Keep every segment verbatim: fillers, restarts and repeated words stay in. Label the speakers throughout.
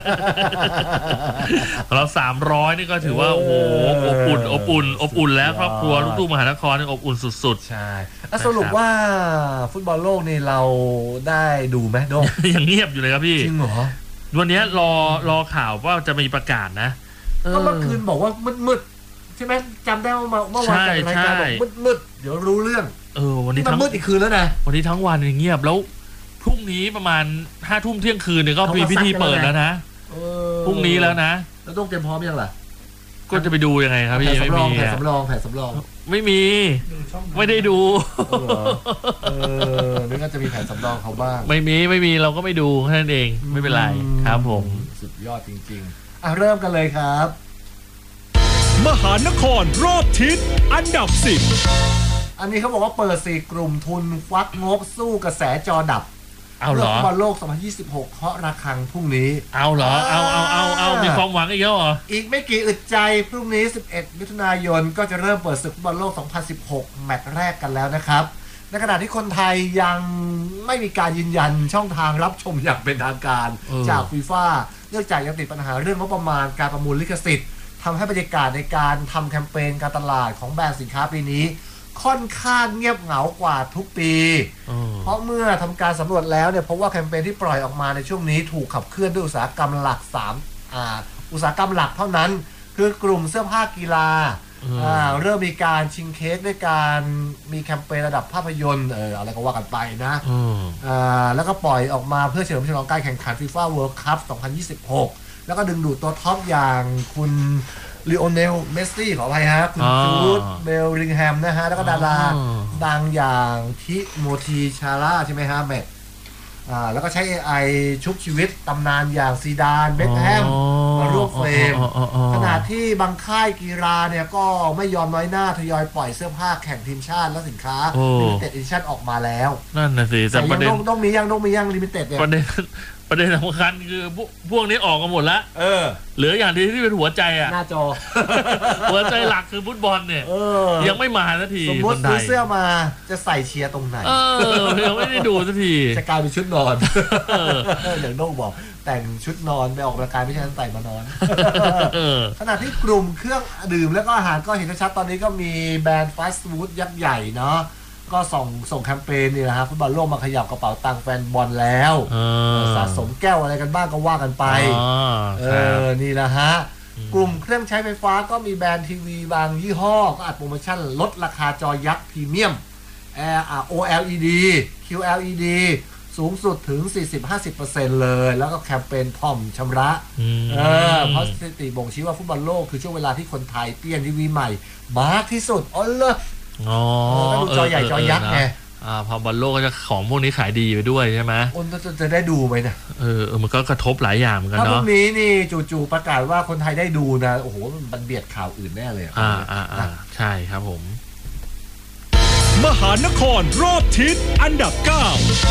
Speaker 1: เราสามร้อยนี่ก็ถือว่าโอ้โหอบอุ่นอบอุ่นอบอุ่นแล้วครอบครัวลูกทุ่งมหานครนี่อบอุ่นสุด
Speaker 2: ๆใช่สรุปว่าฟุตบอลโลกนี่เราได้ดูไหมโด
Speaker 1: ยังเงียบอยู่เลยครับพี่
Speaker 2: จริงเหรอ
Speaker 1: วันนี้รอรอข่าวว่าจะมีประกาศนะ
Speaker 2: ก็เมื่อคืนบอกว่ามืดๆใช่ไหมจำได้ว่าเมื่อวานจัดรายการบอกมืดๆเดี๋ยวรู้เรื่อง
Speaker 1: เออวันนี้
Speaker 2: ทั้งมืดอีกคืนแล้วนะ
Speaker 1: วันนี้ทั้งวันเงียบแล้วพรุ่งนี้ประมาณห้าทุ่มเที่ยงคืนเนี่ยก็มีพิธีเปิดแล้วนะพรุ่งนี้แล้วนะ
Speaker 2: แล้วต้องเตรียมพร้อมยังล่ะ
Speaker 1: ก็จะไปดูยังไงครับพี่ไม่มี
Speaker 2: แผนสำรองแผนสำรอง
Speaker 1: ไม่มีไม่ได้ดู
Speaker 2: เออนี่ก็จะมีแผนสำรองเขาบ้าง
Speaker 1: ไม่มีไม่มีเราก็ไม่ดูแค่นั้นเองไม่เป็นไรครับผม
Speaker 2: สุดยอดจริงๆอ่ะเริ่มกันเลยครับ
Speaker 3: มหานครรอบทิศอันดับสิบ
Speaker 2: อันนี้เขาบอกว่าเปิดสี่กลุ่มทุนควักงบสู้กระแสจอดับ
Speaker 1: เอาเหรอฟุ
Speaker 2: ตบอลโลกสองพันยี่สิบหกเคาะระฆังพรุ่งนี้
Speaker 1: เอาเหรอเอาเอาเอาเอามีความหวังอีกแล้วเหรอ
Speaker 2: อีกไม่กี่อึดใจพรุ่งนี้สิบเอ็ดมิถุนายนก็จะเริ่มเปิดศึกฟุตบอลโลกสองพันสิบหกแมตช์แรกกันแล้วนะครับในขณะที่คนไทยยังไม่มีการยืนยันช่องทางรับชมอย่างเป็นทางการจากฟีฟ่าเนื่องจากยังติดปัญหาเรื่องงบประมาณการประมูลลิขสิทธิ์ทำให้บรรยากาศในการทำแคมเปญการตลาดของแบรนด์สินค้าปีนี้ค่อนข้างเงียบเหงากว่าทุกปีเพราะเมื่อทำการสำรวจแล้วเนี่ยพบว่าแคมเปญที่ปล่อยออกมาในช่วงนี้ถูกขับเคลื่อนด้วยอุตสาหกรรมหลักสามอ่าอุตสาหกรรมหลักเท่านั้นคือกลุ่มเสื้อผ้ากีฬาอ่าเริ่มมีการชิงเค้กด้วยการมีแคมเปญระดับภาพยนตร์เอออะไรก็ว่ากันไปนะอ่าแล้วก็ปล่อยออกมาเพื่อเฉลิมฉลองการแข่งขัน FIFA World Cup สองพันยี่สิบหกแล้วก็ดึงดูดตัวท็อปอย่างคุณลีโอเนลเมสซี่ขออภัยฮะคุณจูดเบลลิงแฮมนะฮะแล้วก็ดาราดังอย่างทิโมธีชาร่าใช่ไหมฮะแมทอ่าแล้วก็ใช้ เอ ไอ ชุบชีวิตตำนานอย่างซีดานเบ็คแฮมมาร่วมเฟรมขณะที่บางค่ายกีฬาเนี่ยก็ไม่ยอมน้อยหน้าทยอยปล่อยเสื้อผ้าแข่งทีมชาติและสินค้า Limited Edition ออกมาแล้ว
Speaker 1: นั่นน่ะสิแต่ประเด็น
Speaker 2: ต้องมียังต้องมียัง Limited เนี่ย
Speaker 1: ประเด็นประเด็นสำคัญคือพวกนี้ออกกันหมดแล้วเออเหลืออย่างที่ที่เป็นหัวใจอ่ะ
Speaker 2: หน้าจอ
Speaker 1: หัวใจหลักคือฟุตบอลเนี่ยยังไม่มาสักที
Speaker 2: สมมติซื้อเสื้อมาจะใส่เชียร์ตรงไหน
Speaker 1: เออยังไม่ได้ดูสักที
Speaker 2: จะกลายเป็นชุดนอนอย่างโน้บอกแต่งชุดนอนไปออกกำลังกายไม่ใช่ใส่มานอนขณะที่กลุ่มเครื่องดื่มแล้วก็อาหารก็เห็นชัดตอนนี้ก็มีแบรนด์ฟาสต์ฟู้ดยักษ์ใหญ่เนาะก็ส่งส่งแคมเปญนี่นะฮะฟุตบอลโลกมาขยับกระเป๋าตังค์แฟนบอลแล้วสะสมแก้วอะไรกันบ้างก็ว่ากันไปเออนี่นะฮะกลุ่มเครื่องใช้ไฟฟ้าก็มีแบรนด์ทีวีบางยี่ห้อก็อัดโปรโมชั่นลดราคาจอยักษ์พรีเมียม โอ แอล อี ดี คิว แอล อี ดี สูงสุดถึง สี่สิบถึงห้าสิบเปอร์เซ็นต์ เลยแล้วก็แคมเปญผ่อนชำระเออเพราะสถิติบ่งชี้ว่าฟุตบอลโลกคือช่วงเวลาที่คนไทยเปลี่ยนทีวีใหม่มากที่สุดอ๋อเลย
Speaker 1: อ๋อ
Speaker 2: ก็ดูจอใหญ่จอยักษ์ไง
Speaker 1: อ่าพอบอลโลกก็จะของพวกนี้ขายดีไปด้วยใช่ไหม
Speaker 2: คนจะได้ดูไหมนะ
Speaker 1: เออเออมันก็กระทบหลายอย่างเหมือนกันเนาะ
Speaker 2: ถ้าพรุ่งนี้นี่จู่ๆประกาศว่าคนไทยได้ดูนะโอ้โหมันเบียดข่าวอื่นแน่เลย
Speaker 1: อ่าอ่าอ่าใช่ครับผม
Speaker 3: มหานครรอบทิศอันดับเก้า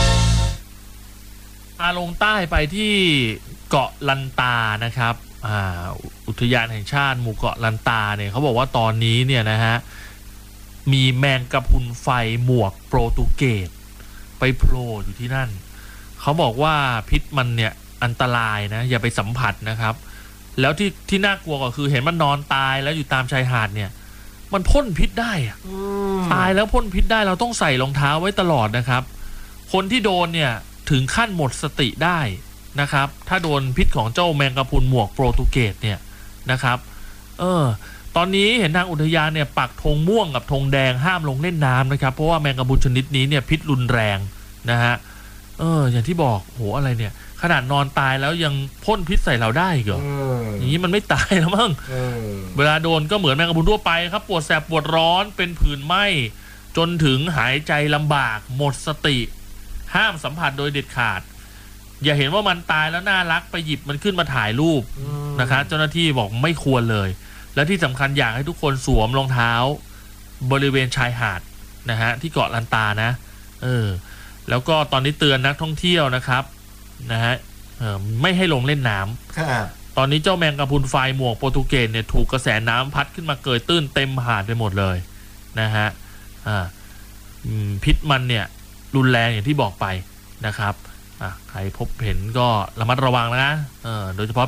Speaker 1: พาลงใต้ไปที่เกาะลันตานะครับอ่าอุทยานแห่งชาติหมู่เกาะลันตาเนี่ยเขาบอกว่าตอนนี้เนี่ยนะฮะมีแมงกะพรุนไฟหมวกโปรตุเกสไปโผล่อยู่ที่นั่นเขาบอกว่าพิษมันเนี่ยอันตรายนะอย่าไปสัมผัสนะครับแล้วที่ที่น่ากลัวก็คือเห็นมันนอนตายแล้วอยู่ตามชายหาดเนี่ยมันพ่นพิษได้อะตายแล้วพ่นพิษได้เราต้องใส่รองเท้าไว้ตลอดนะครับคนที่โดนเนี่ยถึงขั้นหมดสติได้นะครับถ้าโดนพิษของเจ้าแมงกะพรุนหมวกโปรตุเกสเนี่ยนะครับเออตอนนี้เห็นทางอุทยานเนี่ยปักธงม่วงกับธงแดงห้ามลงเล่นน้ำนะครับเพราะว่าแมงกะพรุนชนิดนี้เนี่ยพิษรุนแรงนะฮะเอออย่างที่บอกโหอะไรเนี่ยขนาดนอนตายแล้วยังพ่นพิษใส่เราได้เหรออย่างนี้มันไม่ตายแล้วมั้งเวลาโดนก็เหมือนแมงกะพรุนทั่วไปครับปวดแสบปวดร้อนเป็นผื่นไหม้จนถึงหายใจลำบากหมดสติห้ามสัมผัสโดยเด็ดขาดอย่าเห็นว่ามันตายแล้วน่ารักไปหยิบมันขึ้นมาถ่ายรูปนะคะเจ้าหน้าที่บอกไม่ควรเลยและที่สำคัญอยากให้ทุกคนสวมรองเท้าบริเวณชายหาดนะฮะที่เกาะลันตานะเออแล้วก็ตอนนี้เตือนนักท่องเที่ยวนะครับนะฮะเออไม่ให้ลงเล่นน้ำตอนนี้เจ้าแมงกะพรุนไฟหมวกโปรตุเกสเนี่ยถูกกระแสน้ำพัดขึ้นมาเกยตื้นเต็มหาดไปหมดเลยนะฮะอ่าพิษมันเนี่ยรุนแรงอย่างที่บอกไปนะครับอ่ะใครพบเห็นก็ระมัดระวังนะเออโดยเฉพาะ